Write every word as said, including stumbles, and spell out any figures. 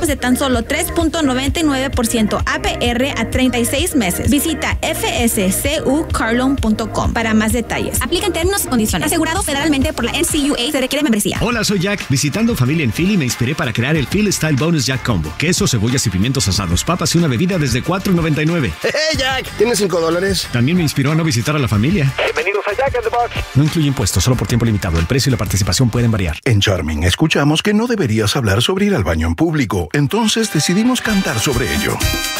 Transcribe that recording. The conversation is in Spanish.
de tan solo tres punto noventa y nueve por ciento A P R a treinta y seis meses. Visita f s c u car loan punto com para más detalles. Aplican términos y condiciones. Asegurado federalmente por la N C U A. Se requiere membresía. Hola, soy Jack. Visitando familia en Philly me inspiré para crear el Philly Style Bonus Jack Combo. Queso, cebollas y pimientos asados, papas y una bebida desde cuatro noventa y nueve. ¡Hey, Jack! ¿Tienes cinco dólares? También me inspiró a no visitar a la familia. Bienvenidos a Jack in the Box. No incluye impuestos, solo por tiempo limitado. El precio y la participación pueden variar. En Charming escuchamos que no deberías hablar sobre ir al baño en público. Entonces decidimos cantar sobre ello.